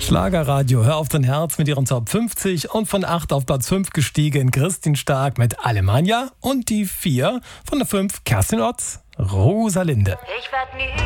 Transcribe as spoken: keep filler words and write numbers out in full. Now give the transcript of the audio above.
Schlagerradio, hör auf dein Herz mit ihren Top fünfzig und von acht auf Platz fünf gestiegen Christin Stark mit Alemannia und die vier von der fünf Kerstin Ott, Rosalinde. Ich werd nie